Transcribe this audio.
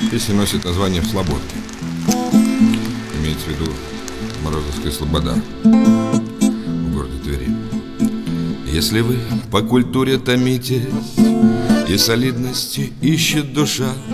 Песня носит название «Слободки». Имеется в виду Морозовская слобода в городе Твери. Если вы по культуре томитесь и солидности ищет душа,